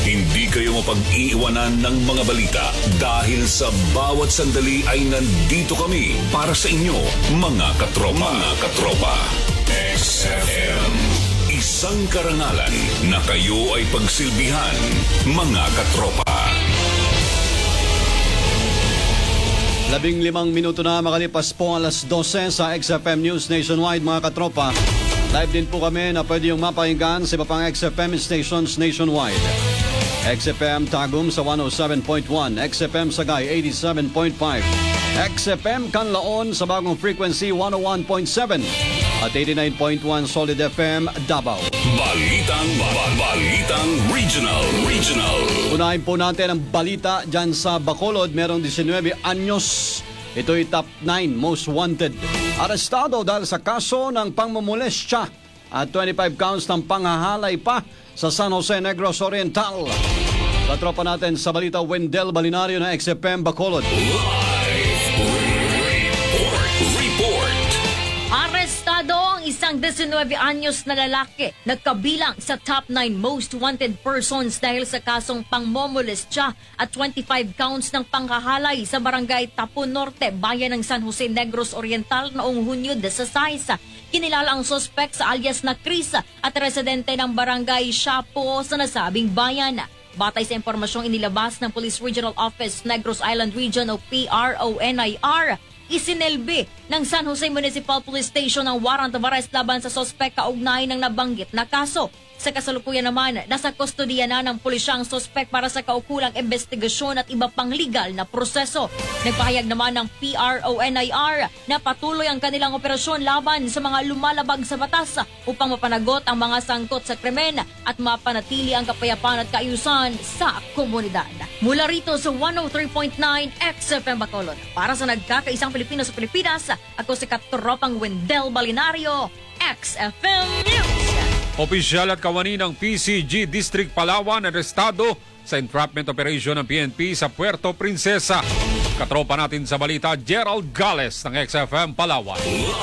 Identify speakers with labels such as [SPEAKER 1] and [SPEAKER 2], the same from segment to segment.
[SPEAKER 1] Hindi kayo mapag-iiwanan ng mga balita dahil sa bawat sandali ay nandito kami para sa inyo, mga katropa. Mga katropa. XFM. Isang karangalan na kayo ay pagsilbihan, mga katropa.
[SPEAKER 2] 15 minuto na makalipas po alas 12 sa XFM News Nationwide, mga katropa. Live din po kami na pwede yung mapahinggan sa iba pang XFM stations nationwide. XFM Tagum sa 107.1, XFM Sagay 87.5, XFM Canlaon sa bagong frequency 101.7 at 89.1 Solid FM Davao.
[SPEAKER 1] Balitang Regional.
[SPEAKER 2] Unahin po natin ang balita dyan sa Bacolod. Merong 19 anyos. Ito'y top 9 most wanted. Arestado dahil sa kaso ng pangmumulestya at 25 counts ng panghahalay pa sa San Jose Negros Oriental. Katropa natin sa balita, Wendell Balinario na XFM Bacolod.
[SPEAKER 1] Report.
[SPEAKER 3] Arestado ang isang 19 anyos na lalaki nagkabilang sa top 9 most wanted persons dahil sa kasong pangmomolestya at 25 counts ng panghahalay sa barangay Tapon Norte, bayan ng San Jose Negros Oriental noong Hunyo 16. Kinilala ang suspect sa alias na Chris at residente ng barangay Shapo sa nasabing bayan. Batay sa impormasyong inilabas ng Police Regional Office Negros Island Region o PRONIR, isinelbi ng San Jose Municipal Police Station ang warrant of arrest laban sa sospek kaugnay ng nabanggit na kaso. Sa kasalukuyan naman, nasa kustodiya na ng pulisya ang sospek para sa kaukulang investigasyon at iba pang legal na proseso. Nagpahayag naman ng PRONIR na patuloy ang kanilang operasyon laban sa mga lumalabag sa batas upang mapanagot ang mga sangkot sa krimen at mapanatili ang kapayapaan at kaayusan sa komunidad. Mula rito sa 103.9 XFM Bacolod, para sa nagkakaisang Pilipino sa Pilipinas, ako si Katropang Wendell Balinario, XFM News.
[SPEAKER 4] Opisyal at kawani ng PCG District Palawan arestado sa entrapment operation ng PNP sa Puerto Princesa. Katropa natin sa balita, Gerald Gales ng XFM Palawan.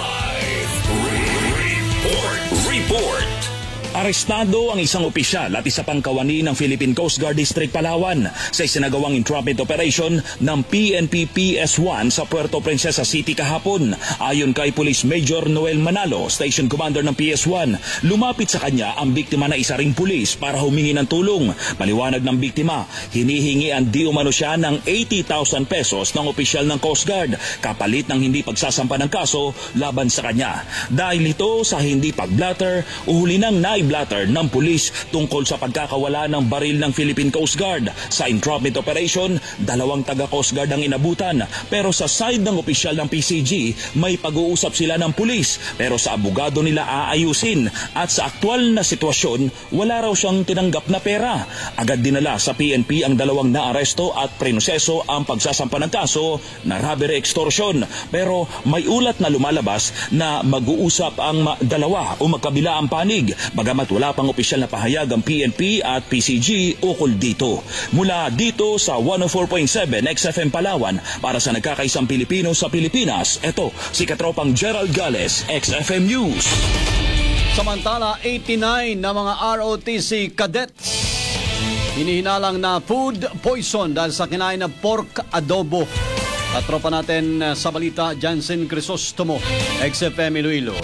[SPEAKER 1] Report.
[SPEAKER 5] Arestado ang isang opisyal at isa pang kawani ng Philippine Coast Guard District Palawan sa isinagawang entrapment operation ng PNP PS1 sa Puerto Princesa City kahapon. Ayon kay Police Major Noel Manalo, Station Commander ng PS1, lumapit sa kanya ang biktima na isa ring pulis para humingi ng tulong. Paliwanag ng biktima, hinihingi ang di umano siya ng 80,000 pesos ng opisyal ng Coast Guard kapalit ng hindi pagsasampa ng kaso laban sa kanya. Dahil ito sa hindi pagblatter, uhuli ng blatter ng pulis tungkol sa pagkakawala ng baril ng Philippine Coast Guard. Sa entrapment operation, 2 taga Coast Guard ang inabutan, pero sa side ng opisyal ng PCG, may pag-uusap sila ng pulis, pero sa abogado nila aayusin at sa aktual na sitwasyon, wala raw siyang tinanggap na pera. Agad dinala sa PNP ang 2 naaresto at prinoseso ang pagsasampa ng kaso na robbery extortion, pero may ulat na lumalabas na mag-uusap ang dalawa o magkabila ang panig. Bagamat wala pang opisyal na pahayag ang PNP at PCG ukol dito. Mula dito sa 104.7 XFM Palawan, para sa nagkakaisang Pilipino sa Pilipinas, ito si Katropang Gerald Gales, XFM News.
[SPEAKER 2] Samantala, 89 na mga ROTC cadets hinihinalang na food poison dahil sa kinain na pork adobo. Katropa natin sa balita, Jansen Crisostomo, XFM Iloilo.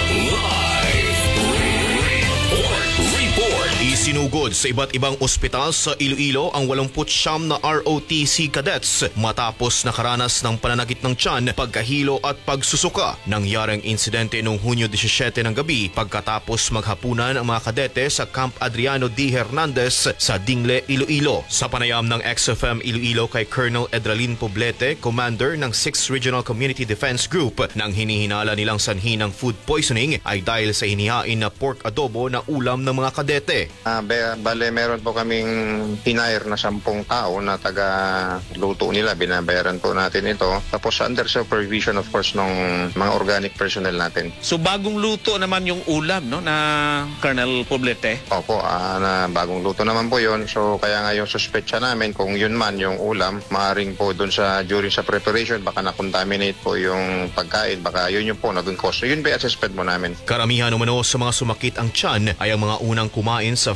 [SPEAKER 6] Isinugod sa iba't ibang ospital sa Iloilo ang 89 na ROTC cadets matapos nakaranas ng pananakit ng tiyan, pagkahilo at pagsusuka. Nangyaring insidente noong Hunyo 17 ng gabi pagkatapos maghapunan ang mga kadete sa Camp Adriano D. Hernandez sa Dingle, Iloilo. Sa panayam ng XFM Iloilo kay Colonel Edralin Poblete, Commander ng 6th Regional Community Defense Group, nang hinihinala nilang sanhi ng food poisoning ay dahil sa hinihain na pork adobo na ulam ng mga kadete.
[SPEAKER 7] Bale, meron po kaming hinire na 10 tao na taga-luto nila. Binabayaran po natin ito. Tapos under supervision of course ng mga organic personnel natin.
[SPEAKER 8] So bagong luto naman yung ulam, no, na Colonel Poblete?
[SPEAKER 7] Opo, na bagong luto naman po yun. So kaya nga yung suspetsya namin kung yun man yung ulam, maaaring po dun during sa preparation, baka na-contaminate po yung pagkain. Baka yun yung po naging cause. So yun ba assessment mo namin?
[SPEAKER 6] Karamihan umano sa mga sumakit ang tiyan ay ang mga unang kumain sa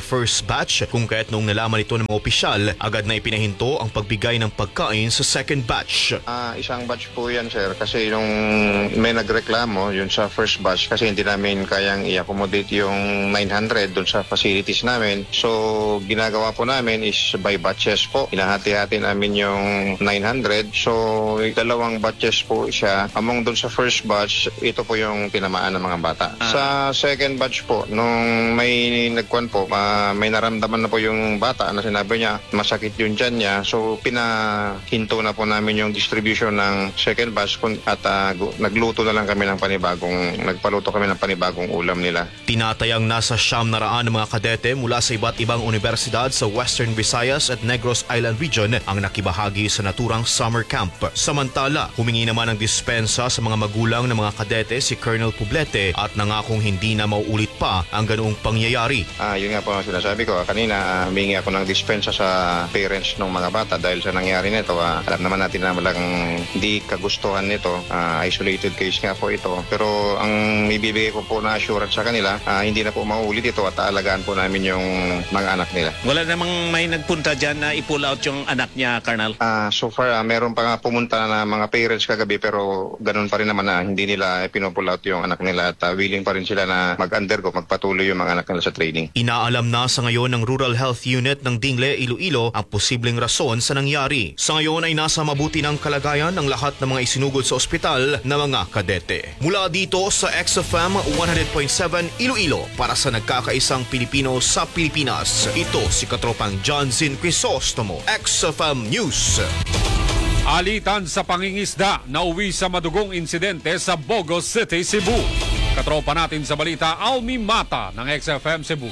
[SPEAKER 6] first batch kung kaya't noong nalaman ito ng mga opisyal, agad na ipinahinto ang pagbigay ng pagkain sa second batch.
[SPEAKER 7] Isang batch po yan, sir, kasi nung may nagreklamo yun sa first batch kasi hindi namin kayang i-accommodate yung 900 doon sa facilities namin. So, ginagawa po namin is by batches po. Hinahati-hati namin yung 900. So, dalawang batches po siya. Among doon sa first batch, ito po yung tinamaan ng mga bata. Sa second batch po, nung may nagkuhan po, may naramdaman na po yung bata na sinabi niya, masakit yung tiyan niya. So, pinahinto na po namin yung distribution ng second batch at nagpaluto kami ng panibagong ulam nila.
[SPEAKER 6] Tinatayang nasa 900 na mga kadete mula sa iba't ibang universidad sa Western Visayas at Negros Island Region ang nakibahagi sa naturang summer camp. Samantala, humingi naman ng dispensa sa mga magulang ng mga kadete si Colonel Poblete at nangakong hindi na mauulit pa ang ganoong pangyayari.
[SPEAKER 7] Yun nga po ang sinasabi ko. Kanina, humingi ako ng dispensa sa parents ng mga bata dahil sa nangyari nito. Alam naman natin na walang hindi kagustuhan nito. Isolated case nga po ito. Pero ang ibibigay ko po na assurance sa kanila, hindi na po mauulit ito at aalagaan po namin yung mga anak nila.
[SPEAKER 8] Wala namang may nagpunta dyan na i-pull out yung anak niya, Colonel?
[SPEAKER 7] So far, meron pa nga pumunta na mga parents kagabi pero ganun pa rin naman na hindi nila pinupull out yung anak nila at willing pa rin sila na mag-undergo, magpatuloy yung mga anak nila sa training.
[SPEAKER 6] Inaalam na sa ngayon ng Rural Health Unit ng Dingle, Iloilo ang posibleng rason sa nangyari. Sa ngayon ay nasa mabuti ng kalagayan ng lahat ng mga isinugod sa ospital na mga kadete. Mula dito sa XFM 100.7 Iloilo para sa nagkakaisang Pilipino sa Pilipinas. Ito si Katropang John Zin Crisostomo, XFM News.
[SPEAKER 4] Alitan sa pangingisda na uwi sa madugong insidente sa Bogo City, Cebu. Katropa natin sa balita, Almi Mata ng XFM Cebu.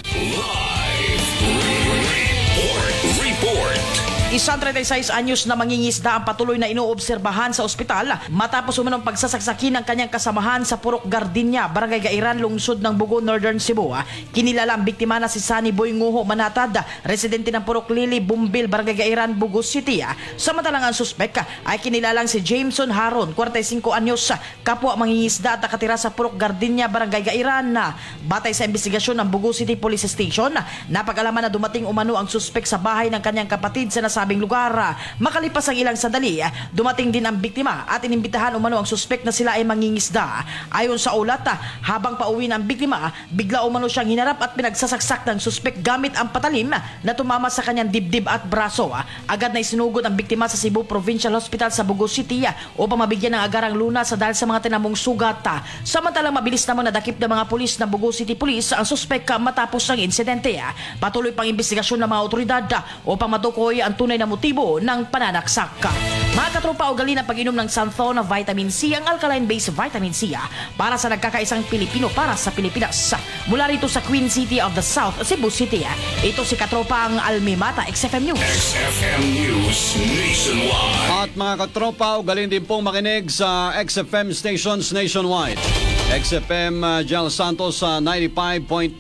[SPEAKER 1] Report.
[SPEAKER 9] Isang 36 anyos na mangingisda ang patuloy na inoobserbahan sa ospital matapos umanong pagsasaksakin ng kanyang kasamahan sa Purok Gardinya, Barangay Gairan, lungsod ng Bugo, Northern Cebu. Kinilala ang biktima na si Sunny Boy Nguho Manatad, residente ng Purok Lili, Bumbil, Barangay Gairan, Bugo City. Samantalang ang suspek ay kinilalang si Jameson Haron, 45 anyos, kapwa mangingisda at nakatira sa Purok Gardinya, Barangay Gairan. Batay sa investigasyon ng Bugo City Police Station, napag-alaman na dumating umano ang suspek sa bahay ng kanyang kapatid sa nasabing lugar. Makalipas ang ilang sandali, dumating din ang biktima at inimbitahan umano ang suspek na sila ay mangingisda. Ayon sa ulat, habang pauwi ng biktima, bigla umano siyang hinarap at pinagsasaksak ng suspek gamit ang patalim na tumama sa kanyang dibdib at braso. Agad na isinugod ang biktima sa Cebu Provincial Hospital sa Bugo City upang mabigyan ng agarang lunas dahil sa mga tinamong sugat. Samantalang mabilis namang nadakip ng mga pulis ng Bugo City Police ang suspek matapos ang insidente. Patuloy pang investigasyon ng mga otoridad upang matukoy ang tunay na motibo ng pananaksak. Mga katropa, ugali ng pag-inom ng Santhona Vitamin C, ang alkaline-based vitamin C para sa nagkakaisang Pilipino para sa Pilipinas. Mula rito sa Queen City of the South, Cebu City, ito si katropa ang Almi Mata, XFM News.
[SPEAKER 1] XFM News Nationwide.
[SPEAKER 2] At mga katropa, ugaling din pong makinig sa XFM stations nationwide. XFM Jal Santos sa 95.9,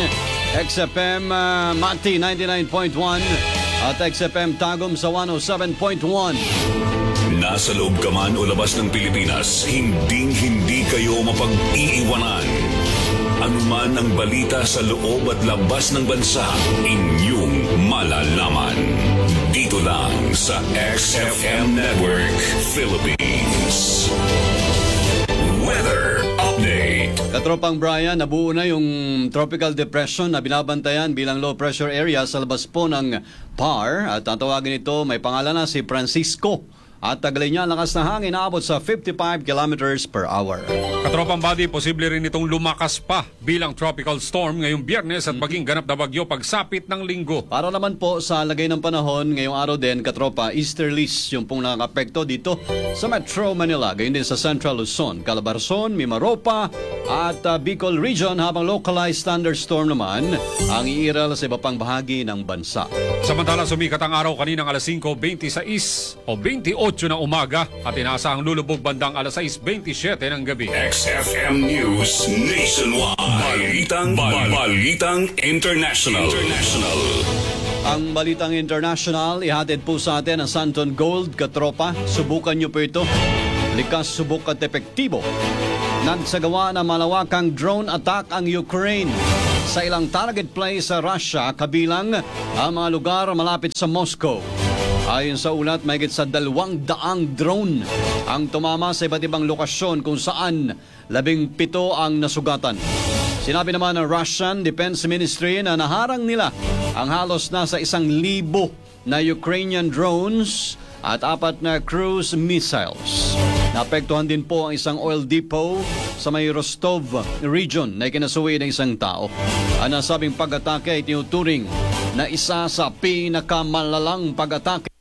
[SPEAKER 2] XFM Mati 99.1, at XFM Tagum sa 107.1.
[SPEAKER 1] Nasa loob ka man o labas ng Pilipinas, hindi kayo mapag-iiwanan. Anuman ang balita sa loob at labas ng bansa, inyong malalaman. Dito lang sa XFM Network Philippines. Weather Update.
[SPEAKER 2] Katropang Brian, nabuo na yung tropical depression na binabantayan bilang low pressure area sa labas po ng PAR. At ang tawagin ito, may pangalan na si Francisco. At taglay niya lakas na hangin naabot sa 55 kilometers per hour.
[SPEAKER 4] Katropang Body, posible rin itong lumakas pa bilang tropical storm ngayong Biyernes at maging ganap na bagyo pagsapit ng Linggo.
[SPEAKER 2] Para naman po sa lagay ng panahon, ngayong araw din, katropa, easterlies yung pong nakakapekto dito sa Metro Manila, gayon din sa Central Luzon, Calabarzon, Mimaropa at Bicol Region, habang localized thunderstorm naman ang iiral sa iba pang bahagi ng bansa.
[SPEAKER 4] Samantala, sumikat ang araw kaninang alas 5:26 o 28 na umaga at inaasahang lulubog bandang alas 6:27 ng gabi.
[SPEAKER 1] XFM News Nationwide. Balitang International.
[SPEAKER 2] Ang Balitang International, ihatid po sa atin ang Santon Gold, katropa. Subukan nyo po ito. Likas, subok at epektibo. Nagsagawa ng malawakang drone attack ang Ukraine. sa ilang target place sa Russia, kabilang ang mga lugar malapit sa Moscow. Ayon sa ulat, mahigit sa 200 drone ang tumama sa iba't ibang lokasyon kung saan 17 ang nasugatan. Sinabi naman ng Russian Defense Ministry na naharang nila ang halos nasa 1,000 na Ukrainian drones at 4 na cruise missiles. Naapektuhan din po ang isang oil depot sa may Rostov region na ikinasuwi ng isang tao. Ang nasabing pag-atake ay tinuturing na isa sa pinakamalalang pag-atake